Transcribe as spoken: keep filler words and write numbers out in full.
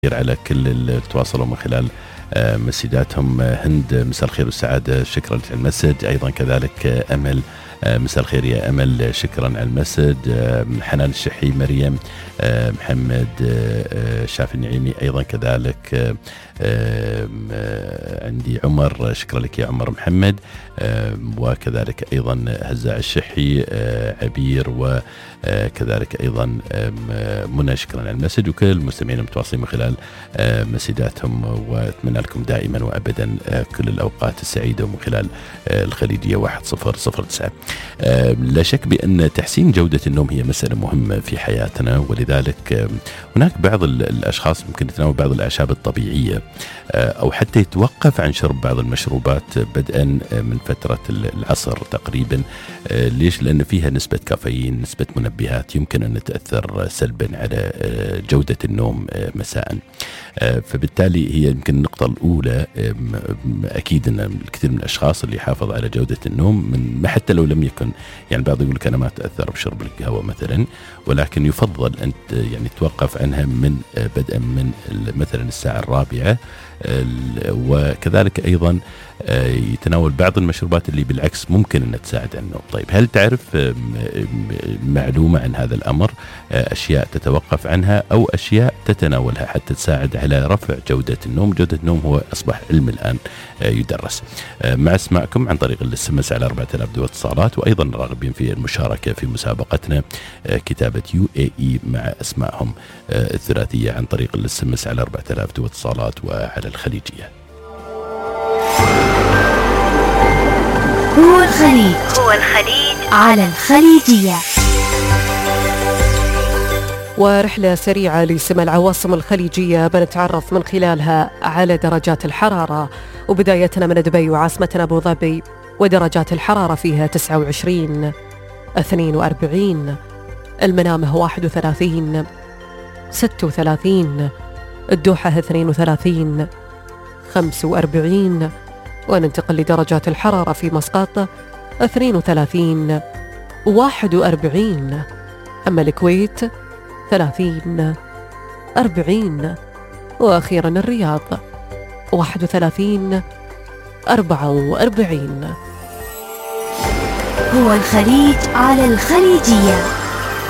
على كل اللي تواصلوا من خلال مسجاتهم. هند مساء الخير والسعادة، شكرا على المسج. أيضا كذلك أمل مساء الخير يا أمل، شكرا على المسج. حنان الشحي، مريم، محمد شافي النعيمي أيضا كذلك. عندي عمر، شكرا لك يا عمر محمد، وكذلك أيضا هزاع الشحي، عبير، وكذلك أيضا منى، شكرا على المسج. وكل المستمعين المتواصلين من خلال مسجاتهم، وأتمنى لكم دائما وأبدا كل الأوقات السعيدة ومن خلال الخليجية واحد صفر صفر تسعة. لا شك بأن تحسين جودة النوم هي مسألة مهمة في حياتنا، ولذلك هناك بعض الأشخاص ممكن يتناول بعض الأعشاب الطبيعية أو حتى يتوقف عن شرب بعض المشروبات بدءا من فترة العصر تقريبا. ليش؟ لأن فيها نسبة كافيين، نسبة منبهات يمكن أن تأثر سلبا على جودة النوم مساء. فبالتالي هي يمكن النقطة الأولى. أكيد أن الكثير من الأشخاص اللي يحافظ على جودة النوم، من حتى لو لم يكن، يعني بعض يقول لك أنا ما أتأثر بشرب القهوة مثلا، ولكن يفضل أن يعني توقف عنها من بدءا من مثلا الساعة الرابعة. وكذلك أيضا يتناول بعض المشروبات اللي بالعكس ممكن أن تساعد على النوم. طيب، هل تعرف معلومة عن هذا الأمر؟ أشياء تتوقف عنها أو أشياء تتناولها حتى تساعد على رفع جودة النوم. جودة النوم هو أصبح علم الآن يدرس. مع اسماءكم عن طريق الاس ام اس على أربعة آلاف دو اتصالات، وأيضا راغبين في المشاركة في مسابقتنا كتابة يو اي اي مع أسمائهم الثلاثية عن طريق الاس ام اس على أربعة آلاف دو اتصالات وعلى الخليجية. هو الخليج هو الخليج على الخليجية. ورحلة سريعة لسمع العواصم الخليجية بنتعرف من خلالها على درجات الحرارة، وبدايتنا من دبي وعاصمتنا أبو ظبي، ودرجات الحرارة فيها تسعة وعشرين، اثنين وأربعين، المنامة واحد وثلاثين، ستة وثلاثين، الدوحة اثنين وثلاثين، خمسة وأربعين. وننتقل لدرجات الحرارة في مسقط اثنين وثلاثين، واحد وأربعين، أما الكويت ثلاثين، أربعين، وأخيرا الرياض واحد وثلاثين، أربعة وأربعين. هو الخليج على الخليجية.